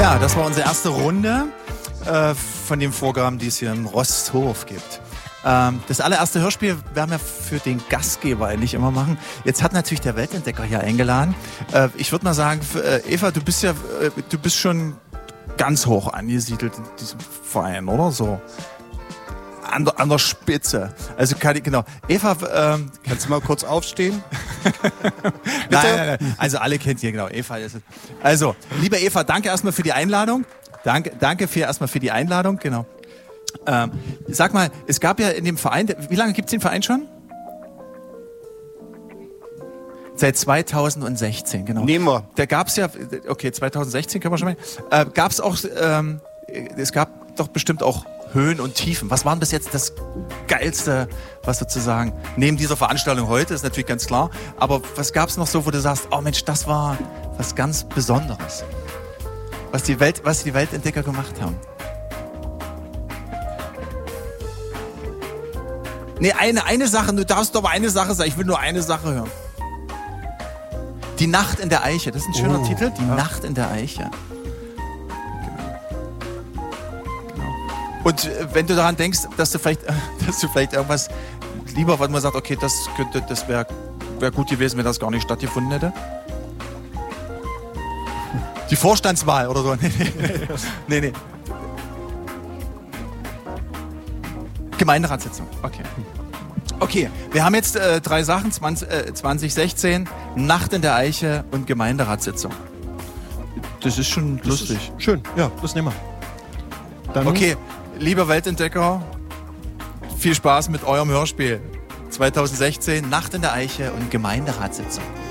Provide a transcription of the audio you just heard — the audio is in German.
Ja, das war unsere erste Runde von dem Programm, die es hier im Rosthof gibt. Das allererste Hörspiel werden wir für den Gastgeber eigentlich immer machen. Jetzt hat natürlich der Weltentdecker hier eingeladen. Ich würde mal sagen, Eva, du bist schon ganz hoch angesiedelt in diesem Verein, oder so? An der Spitze. Also genau. Eva, kannst du mal kurz aufstehen? Nein. Also alle kennt ihr, genau. Eva ist es. Also, liebe Eva, danke erstmal für die Einladung. Danke erstmal für die Einladung, genau. Sag mal, es gab ja in dem Verein, wie lange gibt es den Verein schon? Seit 2016, genau. Nehmen wir. Da gab es ja, okay, 2016 können wir schon mal. Gab es auch, es gab doch bestimmt auch Höhen und Tiefen. Was war denn bis jetzt das Geilste, was sozusagen, neben dieser Veranstaltung heute, ist natürlich ganz klar, aber was gab es noch so, wo du sagst, oh Mensch, das war was ganz Besonderes, was die Weltentdecker gemacht haben? Nee, eine Sache, du darfst aber eine Sache sagen, ich will nur eine Sache hören. Die Nacht in der Eiche, das ist ein schöner Titel, Die Nacht in der Eiche. Genau. Und wenn du daran denkst, dass du vielleicht irgendwas lieber, was man sagt, okay, das wäre gut gewesen, wenn das gar nicht stattgefunden hätte. Die Vorstandswahl oder so. Nee. Gemeinderatssitzung, okay. Wir haben jetzt 3 Sachen, 2016, Nacht in der Eiche und Gemeinderatssitzung. Das ist schon lustig. Schön, ja, das nehmen wir. Dann okay, lieber Weltentdecker, viel Spaß mit eurem Hörspiel. 2016, Nacht in der Eiche und Gemeinderatssitzung.